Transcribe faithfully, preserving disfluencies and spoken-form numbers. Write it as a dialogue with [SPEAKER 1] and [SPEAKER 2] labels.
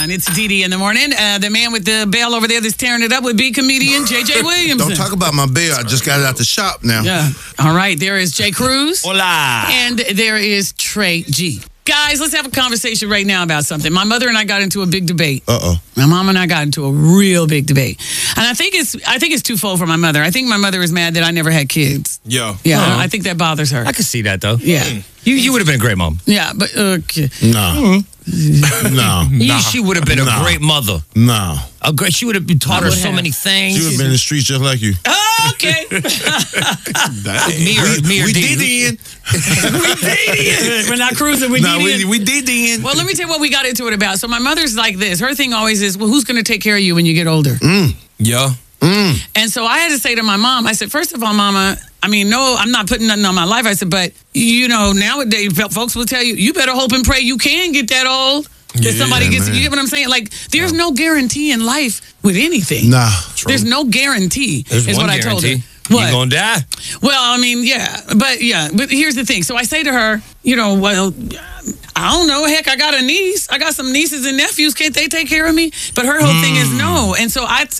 [SPEAKER 1] on. It's D D in the morning. Uh, the man with the bell over there that's tearing it up would be comedian J J Williamson.
[SPEAKER 2] Don't talk about my bell. I just got it out the shop now.
[SPEAKER 1] Yeah. All right. There is Jay Cruz.
[SPEAKER 3] Hola.
[SPEAKER 1] And there is Trey G. Guys, let's have a conversation right now about something. My mother and I got into a big debate.
[SPEAKER 2] Uh-oh.
[SPEAKER 1] My mom and I got into a real big debate. And I think it's I think it's twofold for my mother. I think my mother is mad that I never had kids.
[SPEAKER 3] Yeah.
[SPEAKER 1] Yeah,
[SPEAKER 3] Uh-huh.
[SPEAKER 1] I think that bothers her.
[SPEAKER 3] I can see that, though.
[SPEAKER 1] Yeah.
[SPEAKER 3] You you would have been a great mom.
[SPEAKER 1] Yeah, but okay.
[SPEAKER 2] No. No.
[SPEAKER 3] You- She would have been a
[SPEAKER 2] Nah.
[SPEAKER 3] great mother.
[SPEAKER 2] No.
[SPEAKER 3] A great. She would have taught her
[SPEAKER 1] would
[SPEAKER 3] so
[SPEAKER 1] have.
[SPEAKER 3] many things.
[SPEAKER 2] She would have been in the streets just like you.
[SPEAKER 1] Oh, okay.
[SPEAKER 3] me or,
[SPEAKER 2] we
[SPEAKER 3] me or
[SPEAKER 2] we
[SPEAKER 3] D.
[SPEAKER 2] did in.
[SPEAKER 1] We're not cruising. We're
[SPEAKER 2] No,
[SPEAKER 1] needing-
[SPEAKER 2] we, we did in.
[SPEAKER 1] Well, let me tell you what we got into it about. So my mother's like this. Her thing always is, well, who's going to take care of you when you get older?
[SPEAKER 2] Mm.
[SPEAKER 3] Yeah.
[SPEAKER 2] Mm.
[SPEAKER 1] And so I had to say to my mom, I said, first of all, Mama, I mean, no, I'm not putting nothing on my life. I said, but, you know, nowadays, folks will tell you, you better hope and pray you can get that old. That
[SPEAKER 2] Yeah,
[SPEAKER 1] somebody gets,
[SPEAKER 2] man.
[SPEAKER 1] you get what I'm saying? Like, there's no guarantee in life with anything.
[SPEAKER 2] Nah.
[SPEAKER 1] There's no guarantee,
[SPEAKER 3] There's
[SPEAKER 1] is
[SPEAKER 3] one
[SPEAKER 1] what I told her.
[SPEAKER 3] guarantee.
[SPEAKER 1] What?
[SPEAKER 3] You gonna die.
[SPEAKER 1] Well, I mean, yeah, but yeah, but here's the thing. So I say to her, you know, well, I don't know. Heck, I got a niece. I got some nieces and nephews. Can't they take care of me? But her whole thing is no. And so I,